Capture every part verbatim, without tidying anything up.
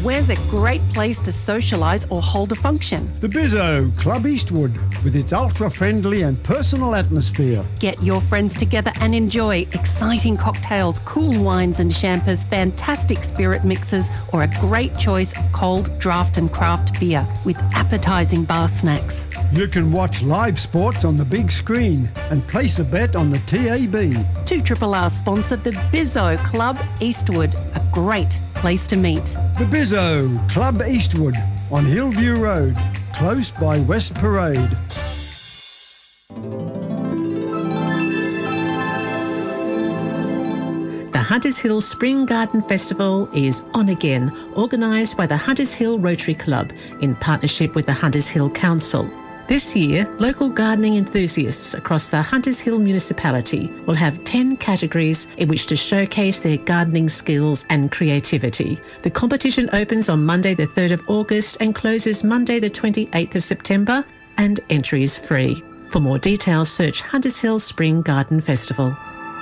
Where's a great place to socialise or hold a function? The Bizzo, Club Eastwood, with its ultra-friendly and personal atmosphere. Get your friends together and enjoy exciting cocktails, cool wines and champers, fantastic spirit mixes, or a great choice of cold draft and craft beer with appetising bar snacks. You can watch live sports on the big screen and place a bet on the T A B. two R R R sponsored the Bizzo Club Eastwood, a great place to meet. The Bizzo, Club Eastwood, on Hillview Road, close by West Parade. The Hunters Hill Spring Garden Festival is on again, organised by the Hunters Hill Rotary Club in partnership with the Hunters Hill Council. This year, local gardening enthusiasts across the Hunters Hill municipality will have ten categories in which to showcase their gardening skills and creativity. The competition opens on Monday the third of August and closes Monday the twenty-eighth of September, and entry is free. For more details, search Hunters Hill Spring Garden Festival.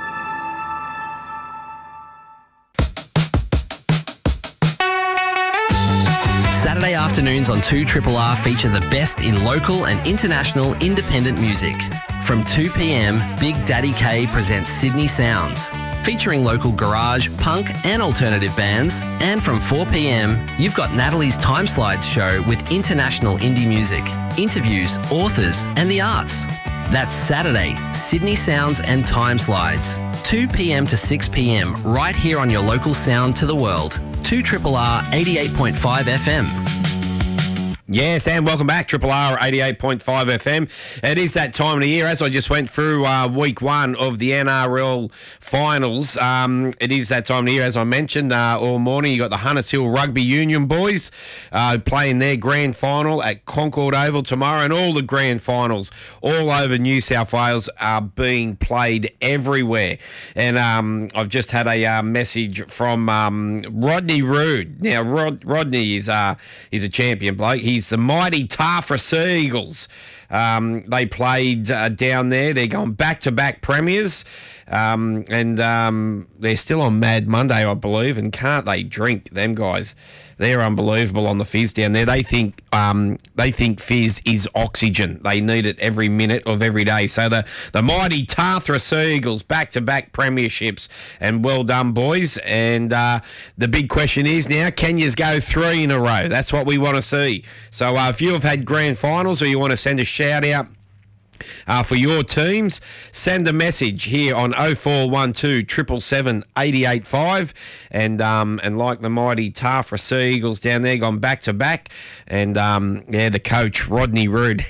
Saturday afternoons on two R R R feature the best in local and international independent music. From two p.m, Big Daddy K presents Sydney Sounds, featuring local garage, punk and alternative bands. And from four p.m, you've got Natalie's Time Slides show with international indie music, interviews, authors and the arts. That's Saturday, Sydney Sounds and Time Slides, two p.m. to six p.m, right here on your local sound to the world. two R R R eighty-eight point five F M. Yes, and welcome back, Triple R eighty-eight point five F M. It is that time of the year, as I just went through uh, week one of the N R L finals. Um, it is that time of the year, as I mentioned, uh, all morning. You got the Hunters Hill Rugby Union boys uh, playing their grand final at Concord Oval tomorrow, and all the grand finals all over New South Wales are being played everywhere. And um, I've just had a uh, message from um, Rodney Rood. Now, Rod- Rodney is, uh, is a champion bloke. He's the mighty Tafra Seagulls. Um, they played uh, down there. They're going back-to-back premiers. Um, and um, they're still on Mad Monday, I believe. And can't they drink, them guys? They're unbelievable on the fizz down there. They think um, they think fizz is oxygen. They need it every minute of every day. So the, the mighty Tathra Seagulls, back-to-back premierships, and well done, boys. And uh, the big question is now, can you go three in a row? That's what we want to see. So uh, if you have had grand finals or you want to send a shout-out Uh, for your teams, send a message here on oh four one two, seven seven seven, eight eight five, and um, and like the mighty Tafra Seagulls down there, gone back to back, and um, yeah, the coach Rodney Rood.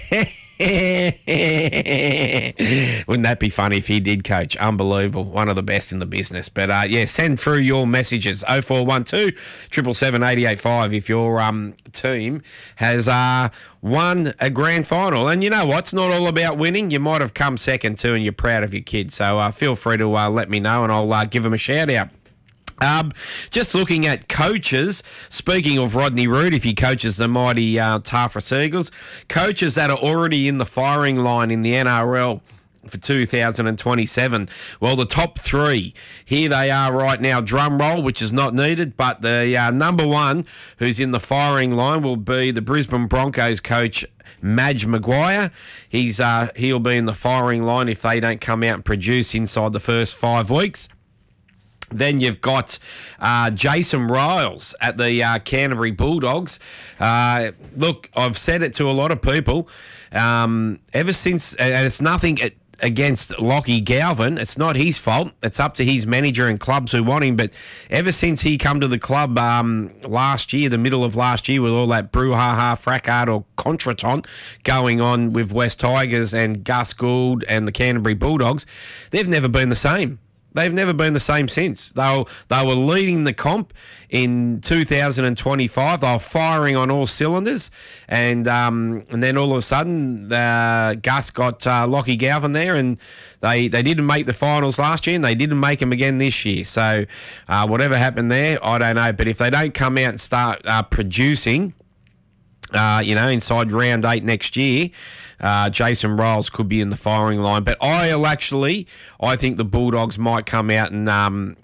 Wouldn't that be funny if he did coach? Unbelievable. One of the best in the business. But uh, yeah, send through your messages. oh four one two, seven seven seven, eight eight five if your um, team has uh, won a grand final. And you know what? It's not all about winning. You might have come second too and you're proud of your kids. So uh, feel free to uh, let me know and I'll uh, give them a shout out. Um, just looking at coaches, speaking of Rodney Rood, if he coaches the mighty uh, Tafra Seagulls, coaches that are already in the firing line in the N R L for two thousand twenty-seven. Well, the top three, here they are right now. Drum roll, which is not needed, but the uh, number one who's in the firing line will be the Brisbane Broncos coach, Madge Maguire. He's uh, he'll be in the firing line if they don't come out and produce inside the first five weeks. Then you've got uh, Jason Riles at the uh, Canterbury Bulldogs. Uh, look, I've said it to a lot of people. Um, ever since, and it's nothing against Lockie Galvin. It's not his fault. It's up to his manager and clubs who want him. But ever since he come to the club um, last year, the middle of last year, with all that brouhaha, fracas or contretemps going on with West Tigers and Gus Gould and the Canterbury Bulldogs, they've never been the same. They've never been the same since. They were, they were leading the comp in two thousand twenty-five. They were firing on all cylinders. And um, and then all of a sudden, uh, Gus got uh, Lockie Galvin there, and they, they didn't make the finals last year, and they didn't make them again this year. So uh, whatever happened there, I don't know. But if they don't come out and start uh, producing, uh, you know, inside round eight next year, Uh, Jason Riles could be in the firing line. But I'll actually, I think the Bulldogs might come out and um,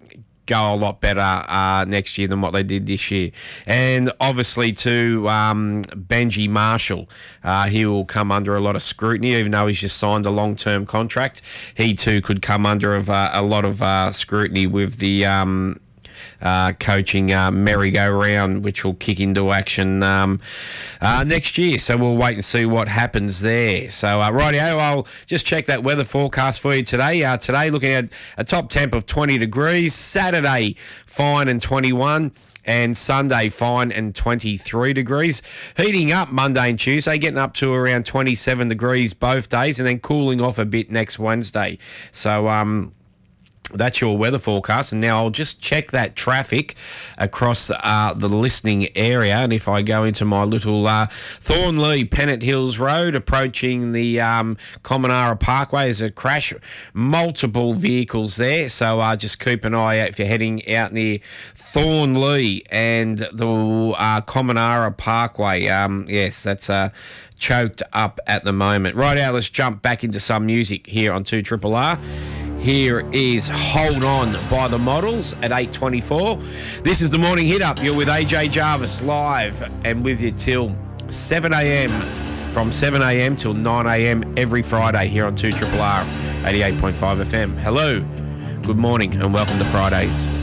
go a lot better uh, next year than what they did this year. And obviously to um, Benji Marshall, uh, he will come under a lot of scrutiny, even though he's just signed a long-term contract. He too could come under of, uh, a lot of uh, scrutiny with the um, uh, coaching uh, merry-go-round, which will kick into action um, uh, next year. So we'll wait and see what happens there. So uh, rightio, I'll just check that weather forecast for you today. Uh, today looking at a top temp of twenty degrees. Saturday, fine and twenty-one. And Sunday, fine and twenty-three degrees. Heating up Monday and Tuesday, getting up to around twenty-seven degrees both days, and then cooling off a bit next Wednesday. So, um... that's your weather forecast. And now I'll just check that traffic across uh, the listening area. And if I go into my little uh, Thornley Pennant Hills Road, approaching the um, Cominara Parkway, there's a crash, multiple vehicles there. So uh, just keep an eye out if you're heading out near Thornley and the uh, Cominara Parkway. Um, yes, that's uh, choked up at the moment. Right out, let's jump back into some music here on two R R R. Here is Hold On by The Models at eight twenty-four. This is the Morning Hit Up. You're with A J Jarvis live and with you till seven a.m. From seven a.m. till nine a.m. every Friday here on two R R R eighty-eight point five F M. Hello, good morning and welcome to Fridays.